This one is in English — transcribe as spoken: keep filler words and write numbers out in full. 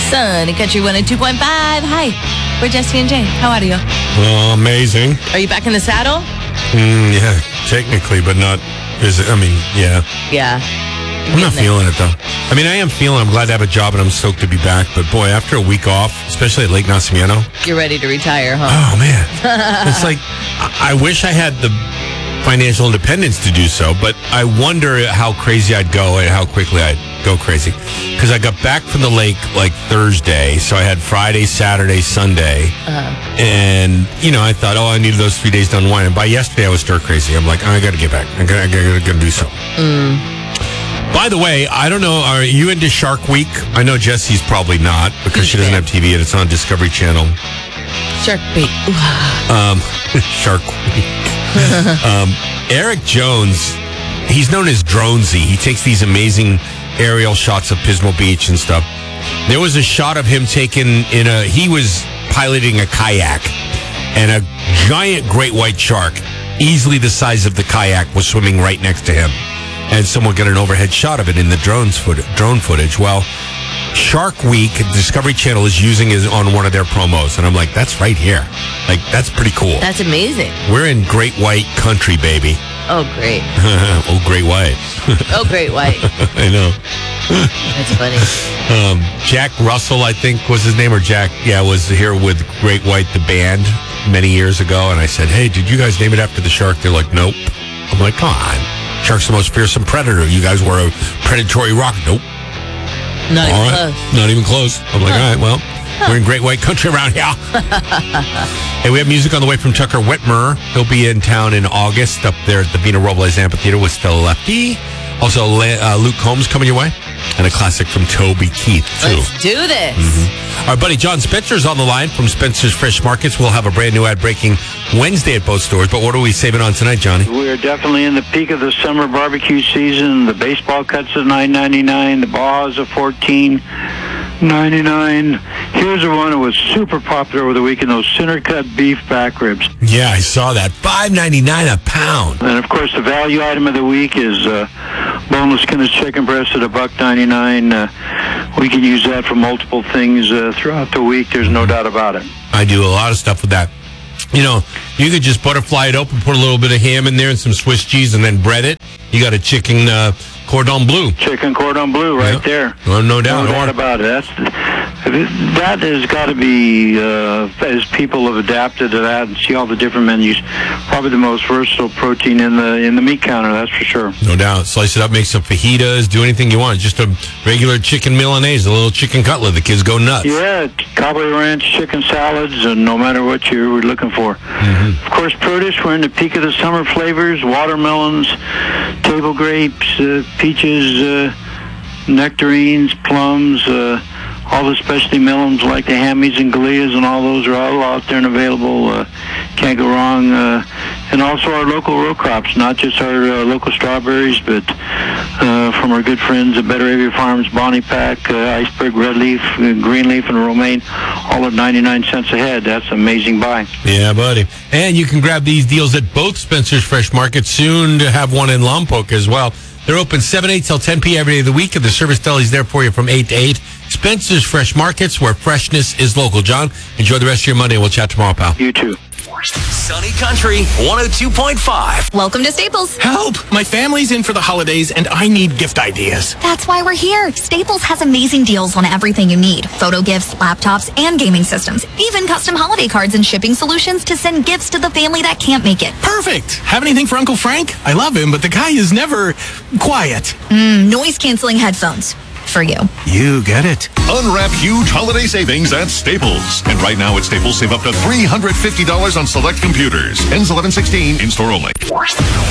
Sunny Country one oh two point five. Hi, we're Jesse and Jay. How are you? Oh, amazing. Are you back in the saddle? Mm, yeah, technically, but not. Is it? I mean, yeah. Yeah. I'm not feeling it, though. I mean, I am feeling I'm glad to have a job and I'm stoked to be back. But, boy, after a week off, especially at Lake Nacimiento. You're ready to retire, huh? Oh, man. It's like, I I wish I had the financial independence to do so, but I wonder how crazy I'd go and how quickly I'd go crazy. Because I got back from the lake like Thursday, so I had Friday, Saturday, Sunday. Uh-huh. And, you know, I thought, oh, I needed those three days to unwind. And by yesterday, I was stir crazy. I'm like, oh, I got to get back. I got to do so. Mm. By the way, I don't know, are you into Shark Week? I know Jesse's probably not because she doesn't have T V and it's on Discovery Channel. Shark Week. um, Shark Week. um, Eric Jones, he's known as Dronesy. He takes these amazing aerial shots of Pismo Beach and stuff. There was a shot of him taken in a, he was piloting a kayak and a giant great white shark, easily the size of the kayak, was swimming right next to him. And someone got an overhead shot of it in the drones foot, drone footage. Well, Shark Week, Discovery Channel is using it on one of their promos. And I'm like, that's right here. Like, that's pretty cool. That's amazing. We're in Great White Country, baby. Oh, great. oh, Great White. oh, Great White. I know. That's funny. Um, Jack Russell, I think was his name, or Jack, yeah, was here with Great White, the band, many years ago. And I said, hey, did you guys name it after the shark? They're like, nope. I'm like, come on. Shark's the most fearsome predator. You guys were a predatory rock. Nope. Not even right. close. Not even close. I'm like, huh. all right, well, huh. we're in Great White Country around here. Hey, we have music on the way from Tucker Whitmer. He'll be in town in August up there at the Vina Robles Amphitheater with Stella Lefty. Also, uh, Luke Combs coming your way. And a classic from Toby Keith, too. Let's do this. Mm-hmm. Our buddy John Spencer's on the line from Spencer's Fresh Markets. We'll have a brand new ad breaking Wednesday at both stores. But what are we saving on tonight, Johnny? We are definitely in the peak of the summer barbecue season. The baseball cuts are nine ninety-nine. The bars are fourteen ninety-nine. Here's the one that was super popular over the weekend, those center cut beef back ribs. Yeah, I saw that. five ninety-nine a pound. And, of course, the value item of the week is uh, boneless skinless chicken breast at a buck ninety-nine. Uh, we can use that for multiple things uh, throughout the week. There's no doubt about it. I do a lot of stuff with that. You know, you could just butterfly it open, put a little bit of ham in there and some Swiss cheese, and then bread it. You got a chicken uh, cordon bleu. Chicken cordon bleu right yep. there. Well, no doubt. No doubt about it. That's that has got to be, uh, as people have adapted to that and see all the different menus, probably the most versatile protein in the in the meat counter, that's for sure. No doubt. Slice it up, make some fajitas, do anything you want. Just a regular chicken Milanese, a little chicken cutlet. The kids go nuts. Yeah, Cowboy Ranch chicken salads, and no matter what you're looking for. Mm-hmm. Of course, produce, we're in the peak of the summer flavors, watermelons, table grapes, uh, peaches, uh, nectarines, plums, uh, all the specialty melons like the hammies and galeas, and all those are all out there and available. Uh, can't go wrong. Uh, and also our local row crops, not just our uh, local strawberries, but uh, from our good friends at Better Avia Farms, Bonnie Pack, uh, Iceberg, Red Leaf, uh, Green Leaf, and Romaine, all at ninety-nine cents a head. That's an amazing buy. Yeah, buddy. And you can grab these deals at both Spencer's Fresh Market, soon to have one in Lompoc as well. They're open seven eight till ten p.m. every day of the week, and the service deli's there for you from eight to eight. Spencer's Fresh Markets, where freshness is local. John, enjoy the rest of your Monday. We'll chat tomorrow, pal. You too. Sunny Country one oh two point five. Welcome to Staples. Help! My family's in for the holidays and I need gift ideas. That's why we're here. Staples has amazing deals on everything you need. Photo gifts, laptops, and gaming systems. Even custom holiday cards and shipping solutions to send gifts to the family that can't make it. Perfect! Have anything for Uncle Frank? I love him, but the guy is never quiet. Mm, noise-canceling headphones. For you. You get it. Unwrap huge holiday savings at Staples. And right now at Staples, save up to three hundred fifty dollars on select computers. Ends eleven sixteen, in-store only.